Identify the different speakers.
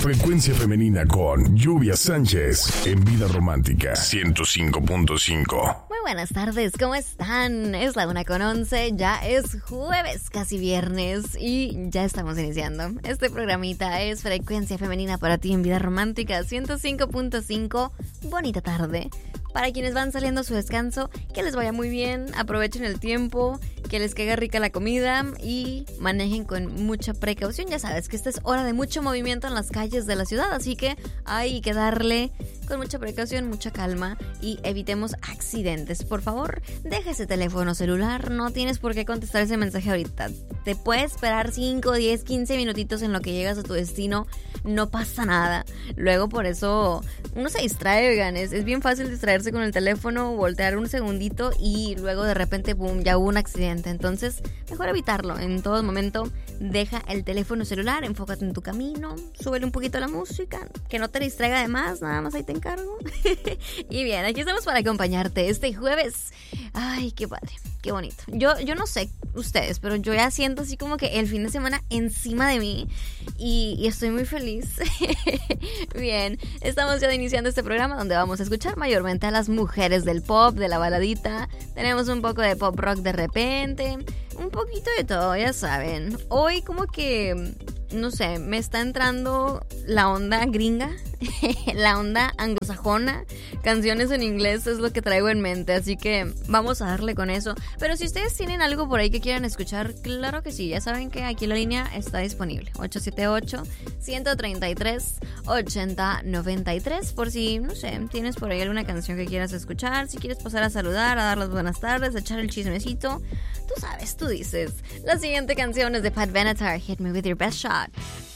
Speaker 1: Frecuencia femenina con Lluvia Sánchez en Vida Romántica 105.5.
Speaker 2: Muy buenas tardes, ¿cómo están? Es la 1:11, ya es jueves, casi viernes y ya estamos iniciando. Este programita es Frecuencia Femenina para ti en Vida Romántica 105.5. Bonita tarde. Para quienes van saliendo a su descanso, que les vaya muy bien, aprovechen el tiempo, que les caiga rica la comida y manejen con mucha precaución. Ya sabes que esta es hora de mucho movimiento en las calles de la ciudad, así que hay que darle con mucha precaución, mucha calma y evitemos accidentes. Por favor, deja ese teléfono celular, no tienes por qué contestar ese mensaje ahorita. Te puedes esperar 5, 10, 15 minutitos en lo que llegas a tu destino, no pasa nada. Luego por eso uno se distrae, oigan, es bien fácil distraerse con el teléfono, voltear un segundito y luego de repente, boom, ya hubo un accidente. Entonces, mejor evitarlo. En todo momento, deja el teléfono celular, enfócate en tu camino, súbele un poquito la música, que no te distraiga de más, nada más ahí te encargo. Y bien, aquí estamos para acompañarte este jueves. Ay, qué padre, qué bonito. Yo no sé ustedes, pero yo ya siento así como que el fin de semana encima de mí y estoy muy feliz. Bien, estamos ya iniciando este programa donde vamos a escuchar mayormente a las mujeres del pop, de la baladita. Tenemos un poco de pop rock de repente, un poquito de todo, ya saben. Hoy como que, no sé, me está entrando la onda gringa, la onda anglosajona, canciones en inglés es lo que traigo en mente, así que vamos a darle con eso. Pero si ustedes tienen algo por ahí que quieran escuchar, claro que sí, ya saben que aquí la línea está disponible, 878-133-8093, por si, no sé, tienes por ahí alguna canción que quieras escuchar, si quieres pasar a saludar, a dar las buenas tardes, a echar el chismecito, tú sabes, tú dices. La siguiente canción es de Pat Benatar, Hit Me With Your Best Shot.